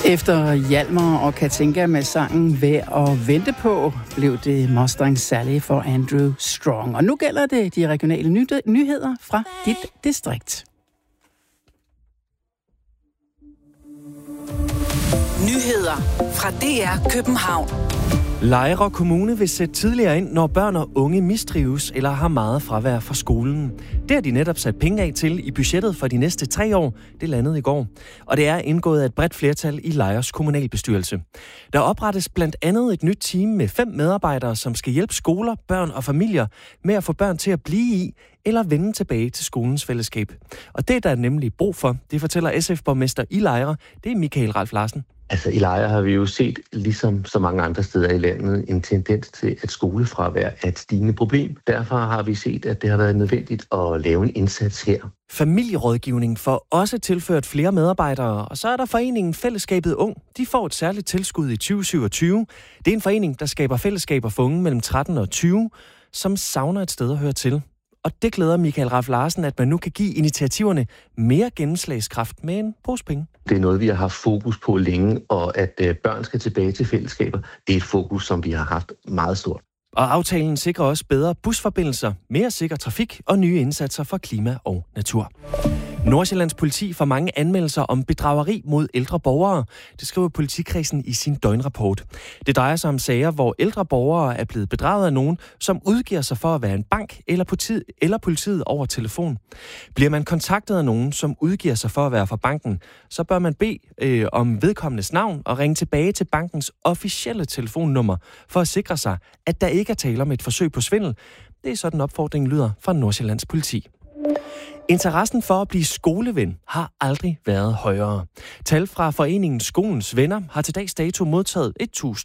Efter Hjalmar og Katinka med sangen Værd at vente på, blev det Mustang Sally for Andrew Strong. Og nu gælder det de regionale nyheder fra dit distrikt. Nyheder fra DR København. Lejre Kommune vil sætte tidligere ind, når børn og unge mistrives eller har meget fravær fra skolen. Det har de netop sat penge af til i budgettet for de næste 3 år. Det landede i går. Og det er indgået af et bredt flertal i Lejres kommunalbestyrelse. Der oprettes blandt andet et nyt team med 5 medarbejdere, som skal hjælpe skoler, børn og familier med at få børn til at blive i eller vende tilbage til skolens fællesskab. Og det er der nemlig brug for, det fortæller SF-borgmester i Lejre. Det er Michael Ralf Larsen. Altså i Lejre har vi jo set, ligesom så mange andre steder i landet, en tendens til, at skolefravær er et stigende problem. Derfor har vi set, at det har været nødvendigt at lave en indsats her. Familierådgivning får også tilført flere medarbejdere, og så er der foreningen Fællesskabet Ung. De får et særligt tilskud i 2027. Det er en forening, der skaber fællesskaber for unge mellem 13 og 20, som savner et sted at høre til. Og det glæder Michael Ralf Larsen, at man nu kan give initiativerne mere gennemslagskraft med en pose penge. Det er noget, vi har haft fokus på længe, og at børn skal tilbage til fællesskaber, det er et fokus, som vi har haft meget stort. Og aftalen sikrer også bedre busforbindelser, mere sikker trafik og nye indsatser for klima og natur. Nordsjællands politi får mange anmeldelser om bedrageri mod ældre borgere. Det skriver politikredsen i sin døgnrapport. Det drejer sig om sager, hvor ældre borgere er blevet bedraget af nogen, som udgiver sig for at være en bank eller politiet over telefon. Bliver man kontaktet af nogen, som udgiver sig for at være fra banken, så bør man bede om vedkommendes navn og ringe tilbage til bankens officielle telefonnummer for at sikre sig, at der ikke er tale om et forsøg på svindel. Det er sådan opfordringen lyder fra Nordsjællands politi. Interessen for at blive skoleven har aldrig været højere. Tal fra foreningen Skolens Venner har til dags dato modtaget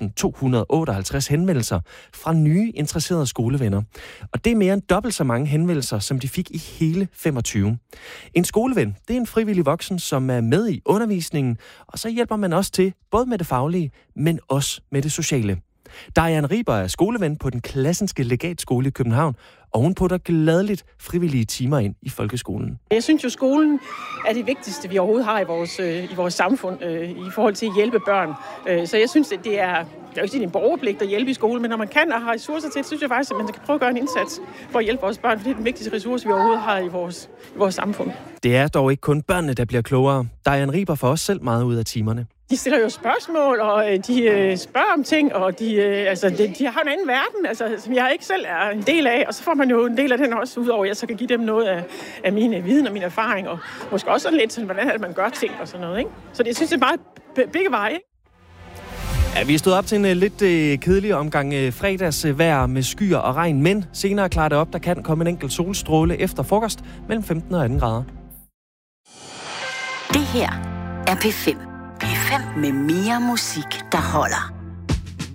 1.258 henvendelser fra nye interesserede skolevenner. Og det er mere end dobbelt så mange henvendelser, som de fik i hele 25. En skoleven, det er en frivillig voksen, som er med i undervisningen, og så hjælper man også til, både med det faglige, men også med det sociale. Diane Riber er skoleven på den Klassenske Legatskole i København, og hun putter gladeligt frivillige timer ind i folkeskolen. Jeg synes jo, skolen er det vigtigste, vi overhovedet har i vores samfund i forhold til at hjælpe børn. Så jeg synes, at det er jo ikke en borgerpligt at hjælpe i skolen, men når man kan og har ressourcer til det, synes jeg faktisk, at man kan prøve at gøre en indsats for at hjælpe vores børn, for det er den vigtigste ressource, vi overhovedet har i vores samfund. Det er dog ikke kun børnene, der bliver klogere. Diane Riber får også selv meget ud af timerne. De stiller jo spørgsmål, og de spørger om ting, og de har en anden verden, som jeg ikke selv er en del af. Og så får man jo en del af den også, udover at jeg så kan give dem noget af min viden og min erfaring, og måske også sådan lidt sådan, hvordan man gør ting og sådan noget. Ikke? Så jeg synes, det er meget begge veje. Ikke? Ja, vi er stået op til en lidt kedelig omgang fredagsvejr med skyer og regn, men senere klarer det op. Der kan komme en enkelt solstråle efter frokost mellem 15 og 18 grader. Det her er P5. P5 med mere musik, der holder.